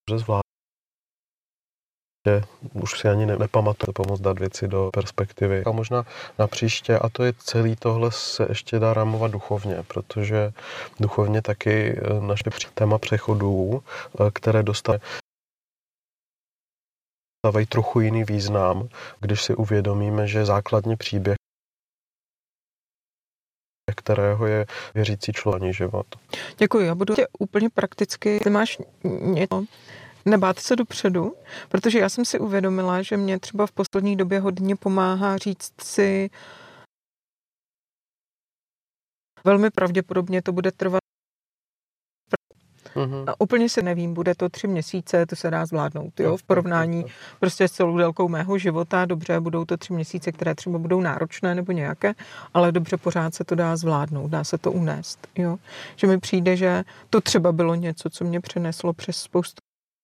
zvládnout. Už si ani nepamatuju pomoct dát věci do perspektivy. A možná na příště, a to je celý tohle se ještě dá rámovat duchovně, protože duchovně taky naše téma přechodů, které dostávají trochu jiný význam, když si uvědomíme, že základní příběh, kterého je věřící člověk život. Děkuji, já budu tě úplně prakticky. Ty máš něco, nebát se dopředu, protože já jsem si uvědomila, že mě třeba v poslední době hodně pomáhá říct si, velmi pravděpodobně to bude trvat. A úplně si nevím, bude to 3 měsíce, to se dá zvládnout, jo, v porovnání prostě s celou délkou mého života, dobře, budou to 3 měsíce, které třeba budou náročné nebo nějaké, ale dobře, pořád se to dá zvládnout, dá se to unést, jo. Že mi přijde, že to třeba bylo něco, co mě přineslo přes spoustu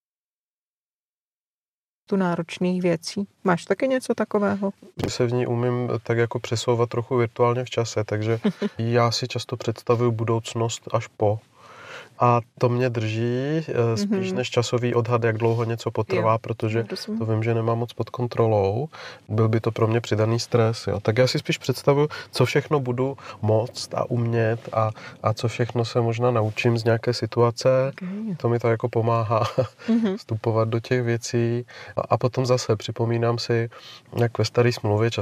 náročných věcí. Máš taky něco takového? Že se v ní umím tak jako přesouvat trochu virtuálně v čase, takže já si často představuju budoucnost až po. A to mě drží spíš než časový odhad, jak dlouho něco potrvá, protože to vím, že nemám moc pod kontrolou. Byl by to pro mě přidaný stres. Jo. Tak já si spíš představuju, co všechno budu moct a umět a co všechno se možná naučím z nějaké situace. Okay. To mi to jako pomáhá vstupovat do těch věcí. A potom zase připomínám si, jak ve staré smlouvě